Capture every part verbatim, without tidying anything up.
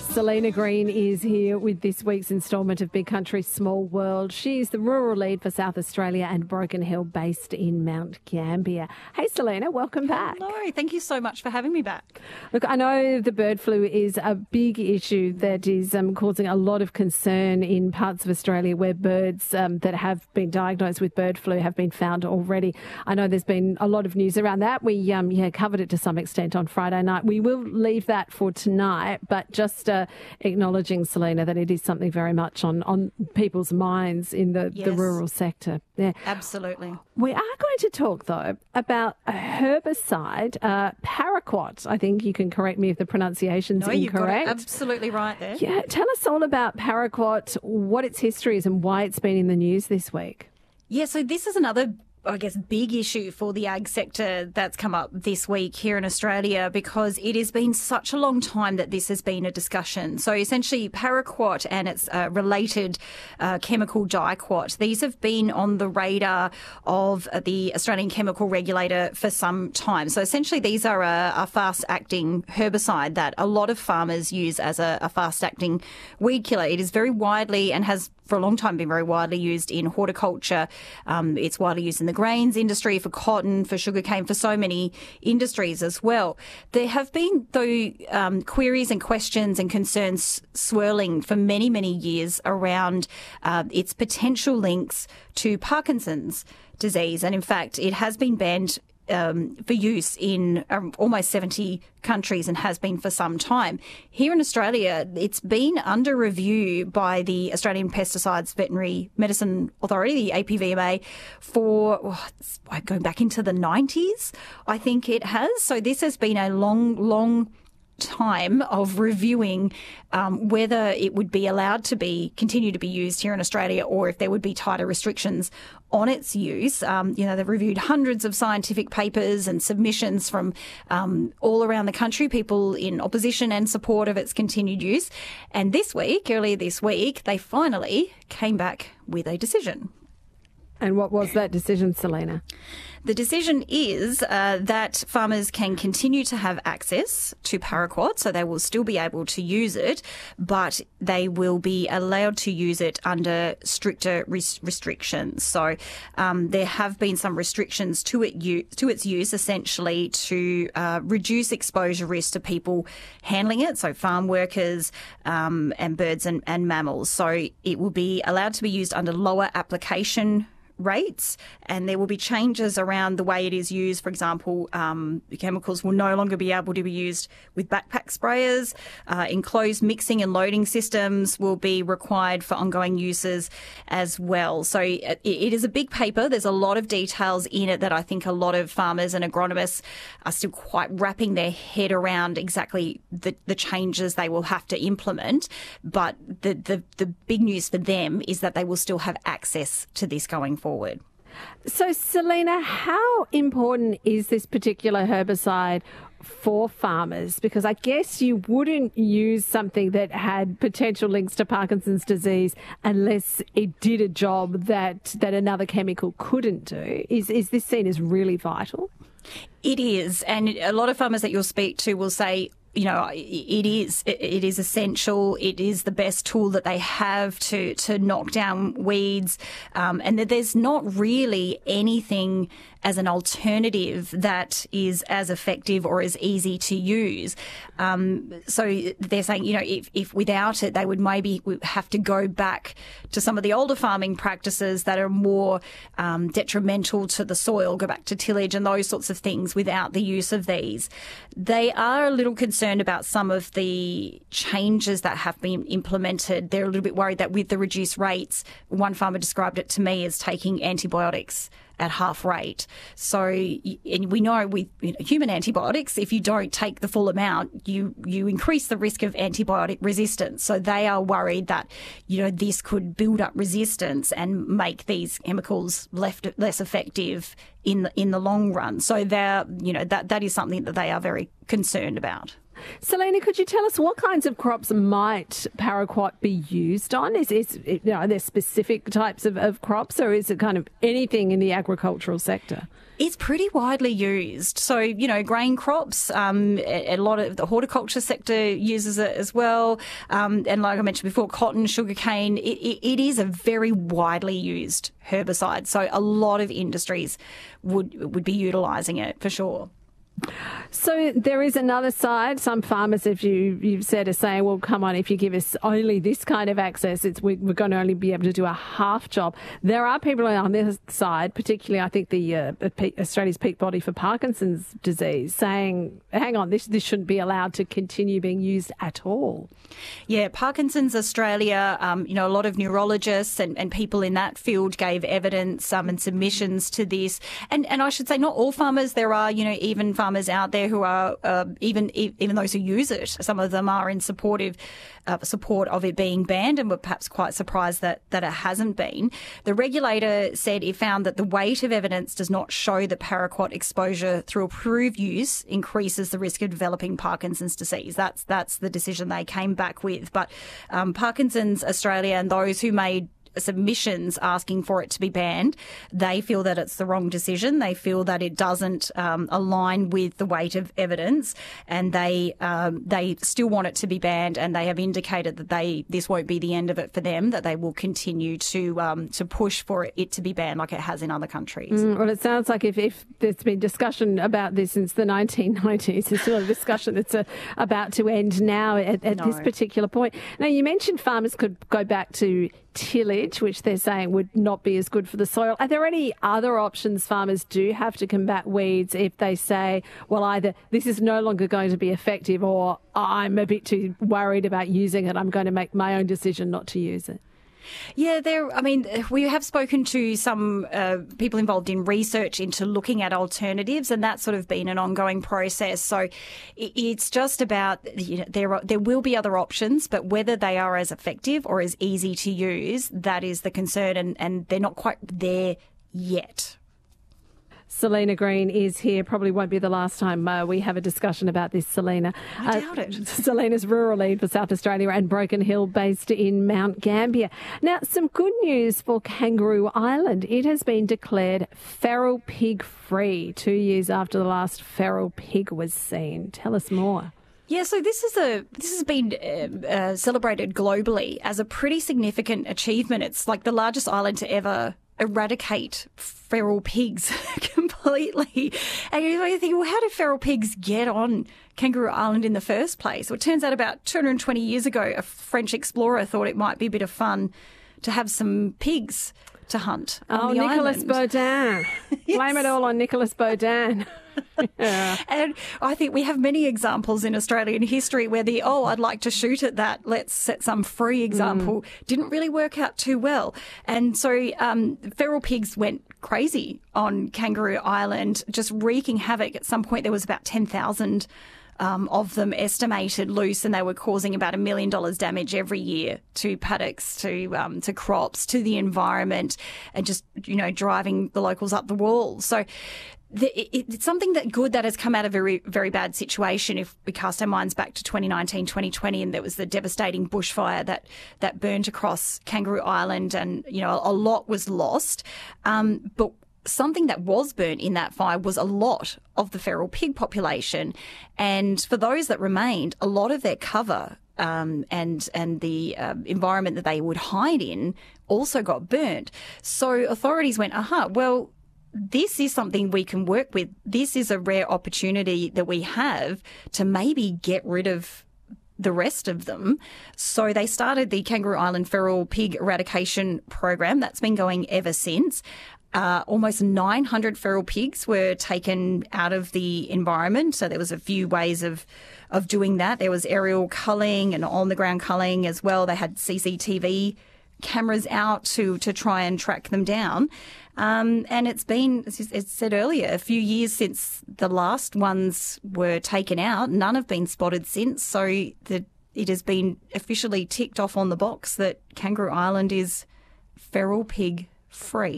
Selena Green is here with this week's instalment of Big Country Small World. She's the rural lead for South Australia and Broken Hill, based in Mount Gambier. Hey, Selena, welcome back. Hello, thank you so much for having me back. Look, I know the bird flu is a big issue that is um, causing a lot of concern in parts of Australia where birds um, that have been diagnosed with bird flu have been found already. I know there's been a lot of news around that. We um, yeah, covered it to some extent on Friday night. We will leave that for tonight, but just uh, acknowledging, Selena, that it is something very much on, on people's minds in the, yes. the rural sector. Yeah, absolutely. We are going to talk, though, about a herbicide, uh, paraquat. I think you can correct me if the pronunciation's no, incorrect. No, you've got it absolutely right there. Yeah, tell us all about paraquat, what its history is and why it's been in the news this week. Yeah, so this is another, I guess, big issue for the ag sector that's come up this week here in Australia, because it has been such a long time that this has been a discussion. So essentially paraquat and its uh, related uh, chemical diquat, these have been on the radar of the Australian Chemical Regulator for some time. So essentially these are a, a fast-acting herbicide that a lot of farmers use as a, a fast-acting weed killer. It is very widely and has for a long time been very widely used in horticulture. Um, it's widely used in the grains industry, for cotton, for sugarcane, for so many industries as well. There have been, though, um, queries and questions and concerns swirling for many, many years around uh, its potential links to Parkinson's disease. And in fact, it has been banned Um, for use in um, almost seventy countries and has been for some time. Here in Australia, it's been under review by the Australian Pesticides Veterinary Medicine Authority, the A P V M A, for oh, it's going back into the nineties, I think it has. So this has been a long, long time of reviewing um, whether it would be allowed to be continue to be used here in Australia, or if there would be tighter restrictions on its use. Um, you know, they've reviewed hundreds of scientific papers and submissions from um, all around the country, people in opposition and support of its continued use. And this week, earlier this week, they finally came back with a decision. And what was that decision, Selena? The decision is uh, that farmers can continue to have access to paraquat, so they will still be able to use it, but they will be allowed to use it under stricter res- restrictions. So um, there have been some restrictions to it u- to its use, essentially to uh, reduce exposure risk to people handling it, so farm workers um, and birds and, and mammals. So it will be allowed to be used under lower application rates, and there will be changes around the way it is used. For example, um, the chemicals will no longer be able to be used with backpack sprayers. Uh, enclosed mixing and loading systems will be required for ongoing uses as well. So it, it is a big paper. There's a lot of details in it that I think a lot of farmers and agronomists are still quite wrapping their head around exactly the, the changes they will have to implement. But the, the, the big news for them is that they will still have access to this going forward. Forward. So, Selena, how important is this particular herbicide for farmers? Because I guess you wouldn't use something that had potential links to Parkinson's disease unless it did a job that, that another chemical couldn't do. Is, is this seen as really vital? It is. And a lot of farmers that you'll speak to will say, you know, it is it is essential. It is the best tool that they have to to knock down weeds, um, and that there's not really anything as an alternative that is as effective or as easy to use. Um, so they're saying, you know, if, if without it, they would maybe have to go back to some of the older farming practices that are more um, detrimental to the soil, go back to tillage and those sorts of things without the use of these. They are a little concerned about some of the changes that have been implemented. They're a little bit worried that with the reduced rates, one farmer described it to me as taking antibiotics at half rate. So, and we know with you know, human antibiotics, if you don't take the full amount, you, you increase the risk of antibiotic resistance. So they are worried that, you know, this could build up resistance and make these chemicals left, less effective in the, in the long run. So they're, you know, that, that is something that they are very concerned about. Selena, could you tell us what kinds of crops might paraquat be used on? Is, is you know, are there specific types of, of crops, or is it kind of anything in the agricultural sector? It's pretty widely used. So, you know, grain crops, um, a, a lot of the horticulture sector uses it as well. Um, and like I mentioned before, cotton, sugarcane, it, it, it is a very widely used herbicide. So a lot of industries would would be utilising it for sure. So there is another side. Some farmers, if you, you've said, are saying, well, come on, if you give us only this kind of access, it's we, we're going to only be able to do a half job. There are people on this side, particularly I think the uh, Australia's peak body for Parkinson's disease, saying, hang on, this, this shouldn't be allowed to continue being used at all. Yeah, Parkinson's Australia, um, you know, a lot of neurologists and, and people in that field gave evidence um, and submissions to this. And, and I should say not all farmers. There are, you know, even farmers out there who are uh, even even those who use it. Some of them are in supportive uh, support of it being banned, and were perhaps quite surprised that that it hasn't been. The regulator said it found that the weight of evidence does not show that paraquat exposure through approved use increases the risk of developing Parkinson's disease. That's that's the decision they came back with. But um, Parkinson's Australia and those who made submissions asking for it to be banned, they feel that it's the wrong decision. They feel that it doesn't um, align with the weight of evidence, and they um, they still want it to be banned. And they have indicated that they this won't be the end of it for them. That they will continue to um, to push for it to be banned, like it has in other countries. Mm, well, it sounds like if, if there's been discussion about this since the nineteen nineties, there's still a discussion that's uh, about to end now at, at no. this particular point. Now, you mentioned farmers could go back to tillage, which they're saying would not be as good for the soil. Are there any other options farmers do have to combat weeds if they say, well, either this is no longer going to be effective, or I'm a bit too worried about using it, I'm going to make my own decision not to use it? Yeah, there. I mean, we have spoken to some uh, people involved in research into looking at alternatives, and that's sort of been an ongoing process. So it's just about, you know, there are, there will be other options, but whether they are as effective or as easy to use, that is the concern, and, and they're not quite there yet. Selena Green is here. Probably won't be the last time uh, we have a discussion about this, Selena. I doubt uh, it. Selena's rural lead for South Australia and Broken Hill, based in Mount Gambier. Now, some good news for Kangaroo Island. It has been declared feral pig free two years after the last feral pig was seen. Tell us more. Yeah, so this is a this has been uh, uh, celebrated globally as a pretty significant achievement. It's like the largest island to ever eradicate feral pigs completely. And you think, well, how did feral pigs get on Kangaroo Island in the first place? Well, it turns out about two hundred twenty years ago, a French explorer thought it might be a bit of fun to have some pigs to hunt on oh, the Nicolas island. Baudin. Yes. Blame it all on Nicolas Baudin. Yeah. And I think we have many examples in Australian history where the, oh, I'd like to shoot at that, let's set some free example, mm. didn't really work out too well. And so um, feral pigs went crazy on Kangaroo Island, just wreaking havoc. At some point there was about ten thousand Um, of them estimated loose, and they were causing about a million dollars damage every year to paddocks, to um, to crops, to the environment, and just, you know, driving the locals up the wall. So the, it, it's something that good that has come out of a very, very bad situation. If we cast our minds back to twenty nineteen, twenty twenty, and there was the devastating bushfire that that burnt across Kangaroo Island, and, you know, a lot was lost. Um, but something that was burnt in that fire was a lot of the feral pig population. And for those that remained, a lot of their cover um, and and the uh, environment that they would hide in also got burnt. So authorities went, aha, well, this is something we can work with. This is a rare opportunity that we have to maybe get rid of the rest of them. So they started the Kangaroo Island Feral Pig Eradication Program. That's been going ever since. Uh, almost nine hundred feral pigs were taken out of the environment. So there was a few ways of, of doing that. There was aerial culling and on-the-ground culling as well. They had C C T V cameras out to, to try and track them down. Um, and it's been, as I said earlier, a few years since the last ones were taken out. None have been spotted since. So the, it has been officially ticked off on the box that Kangaroo Island is feral pig free.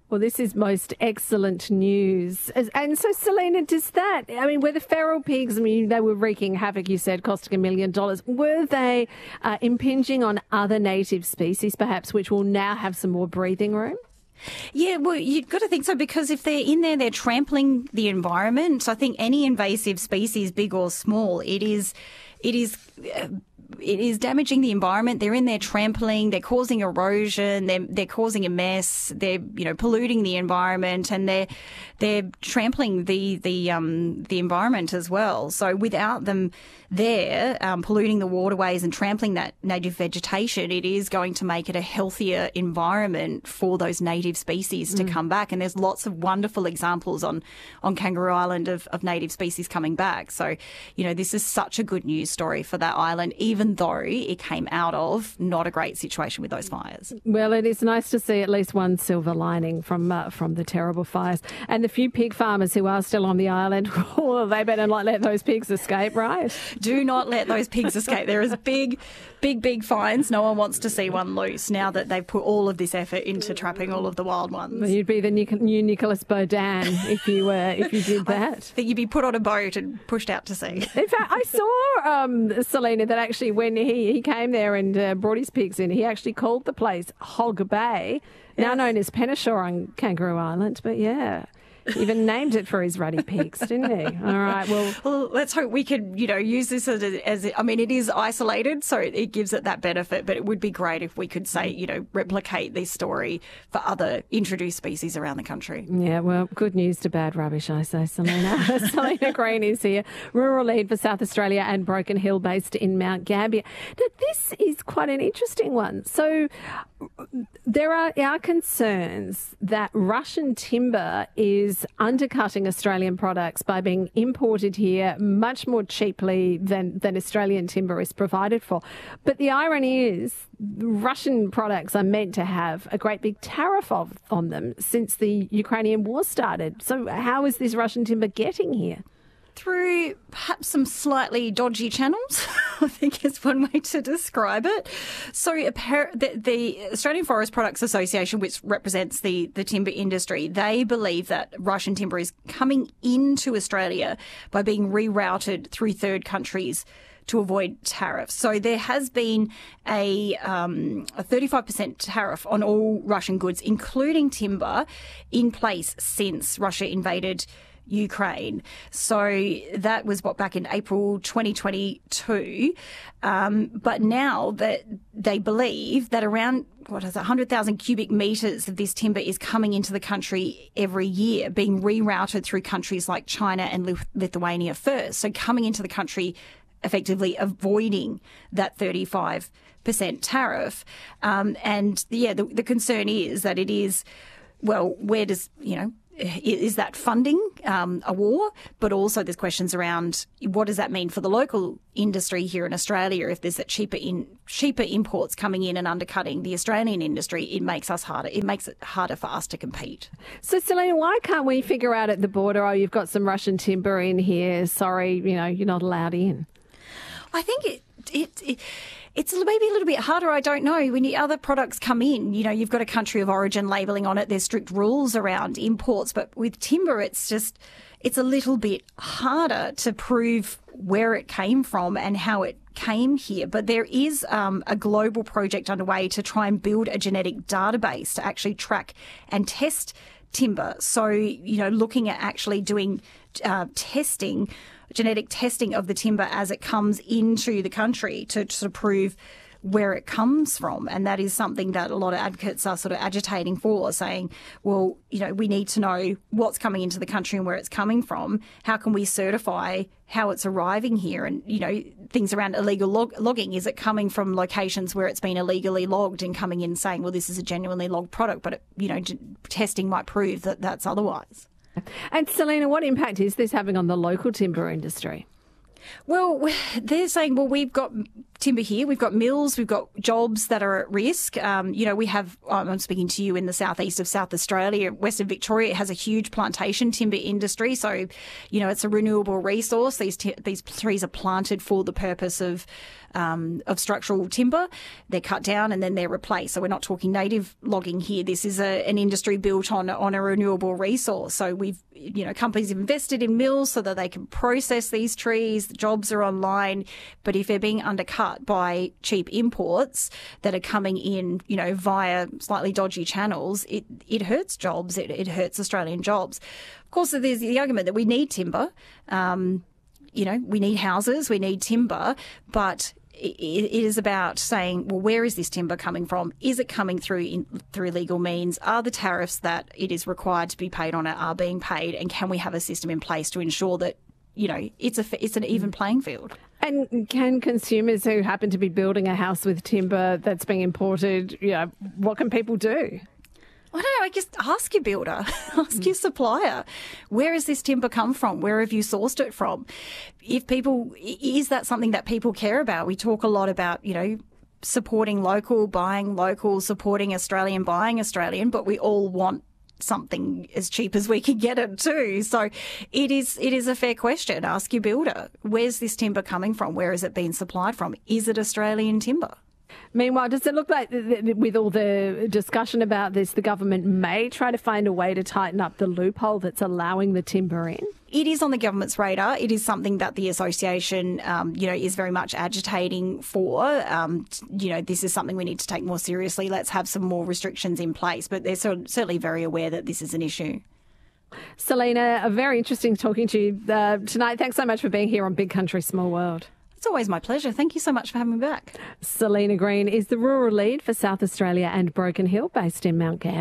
Well, this is most excellent news. And so, Selena, does that, I mean, were the feral pigs, I mean, they were wreaking havoc, you said, costing a million dollars. Were they uh, impinging on other native species, perhaps, which will now have some more breathing room? Yeah, well, you've got to think so, because if they're in there, they're trampling the environment. I think any invasive species, big or small, it is, it is... Uh, It is damaging the environment. They're in there trampling. They're causing erosion. They're they're causing a mess. They're you know polluting the environment, and they're they're trampling the the um the environment as well. So without them there um, polluting the waterways and trampling that native vegetation, it is going to make it a healthier environment for those native species to mm. come back. And there's lots of wonderful examples on on Kangaroo Island of, of native species coming back. So you know this is such a good news story for that island, even though it came out of not a great situation with those fires. Well, it is nice to see at least one silver lining from uh, from the terrible fires. And the few pig farmers who are still on the island, well, they better not let those pigs escape, right? Do not let those pigs escape. There is big, big, big fines. No one wants to see one loose now that they've put all of this effort into trapping all of the wild ones. Well, you'd be the new Nicholas Bodan if you were if you did that. I think you'd be put on a boat and pushed out to sea. In fact, I saw um, Selena that actually when he, he came there and uh, brought his pigs in, he actually called the place Hog Bay, now yes. known as Penneshaw on Kangaroo Island. But yeah. Even named it for his ruddy pigs, didn't he? All right, well... Well, let's hope we can, you know, use this as, as... I mean, it is isolated, so it gives it that benefit, but it would be great if we could say, you know, replicate this story for other introduced species around the country. Yeah, well, good news to bad rubbish, I say, Selena. Selena Green is here, rural lead for South Australia and Broken Hill, based in Mount Gambier. Now, this is quite an interesting one. So there are, are concerns that Russian timber is undercutting Australian products by being imported here much more cheaply than, than Australian timber is provided for. But the irony is Russian products are meant to have a great big tariff of, on them since the Ukrainian war started. So how is this Russian timber getting here? Through perhaps some slightly dodgy channels, I think is one way to describe it. So the, the Australian Forest Products Association, which represents the, the timber industry, they believe that Russian timber is coming into Australia by being rerouted through third countries to avoid tariffs. So there has been a, um, a thirty-five percent tariff on all Russian goods, including timber, in place since Russia invaded Ukraine. So that was what back in April twenty twenty-two. Um, but now that they believe that around, what is it, one hundred thousand cubic metres of this timber is coming into the country every year, being rerouted through countries like China and Lithuania first. So coming into the country, effectively avoiding that thirty-five percent tariff. Um, and yeah, the, the concern is that it is, well, where does, you know, is that funding um, a war? But also there's questions around what does that mean for the local industry here in Australia if there's that cheaper in cheaper imports coming in and undercutting the Australian industry. It makes us harder. It makes it harder for us to compete. So, Selena, why can't we figure out at the border, oh, you've got some Russian timber in here, sorry, you know, you're not allowed in? I think it... it, it It's maybe a little bit harder, I don't know. When the other products come in, you know, you've got a country of origin labelling on it. There's strict rules around imports. But with timber, it's just, it's a little bit harder to prove where it came from and how it came here. But there is um, a global project underway to try and build a genetic database to actually track and test timber. So, you know, looking at actually doing uh, testing genetic testing of the timber as it comes into the country to, to prove where it comes from. And that is something that a lot of advocates are sort of agitating for, saying, well, you know, we need to know what's coming into the country and where it's coming from. How can we certify how it's arriving here? And, you know, things around illegal log- logging. Is it coming from locations where it's been illegally logged and coming in saying, well, this is a genuinely logged product, but, it, you know, g- testing might prove that that's otherwise. And Selena, what impact is this having on the local timber industry? Well, they're saying, well, we've got timber here. We've got mills, we've got jobs that are at risk. Um, you know, we have, I'm speaking to you in the southeast of South Australia, Western Victoria. It has a huge plantation timber industry. So, you know, it's a renewable resource. These t- these trees are planted for the purpose of um, of structural timber. They're cut down and then they're replaced. So we're not talking native logging here. This is a, an industry built on, on a renewable resource. So we've, you know, companies have invested in mills so that they can process these trees. The jobs are online. But if they're being undercut by cheap imports that are coming in, you know, via slightly dodgy channels, it, it hurts jobs. It, it hurts Australian jobs. Of course, there's the argument that we need timber. Um, you know, we need houses, we need timber, but it, it is about saying, well, where is this timber coming from? Is it coming through in, through legal means? Are the tariffs that it is required to be paid on it are being paid? And can we have a system in place to ensure that, you know, it's a it's an even playing field? And can consumers who happen to be building a house with timber that's being imported, you know, what can people do? I don't know, I guess ask your builder, ask your supplier, where has this timber come from? Where have you sourced it from? If people, is that something that people care about? We talk a lot about, you know, supporting local, buying local, supporting Australian, buying Australian, but we all want something as cheap as we can get it too. So it is it is a fair question. Ask your builder, where's this timber coming from? Where has it been supplied from? Is it Australian timber? Meanwhile, does it look like with all the discussion about this, the government may try to find a way to tighten up the loophole that's allowing the timber in? It is on the government's radar. It is something that the association, um, you know, is very much agitating for. Um, you know, this is something we need to take more seriously. Let's have some more restrictions in place. But they're certainly very aware that this is an issue. Selena, very interesting talking to you uh, tonight. Thanks so much for being here on Big Country, Small World. It's always my pleasure. Thank you so much for having me back. Selena Green is the rural lead for South Australia and Broken Hill, based in Mount Gambier.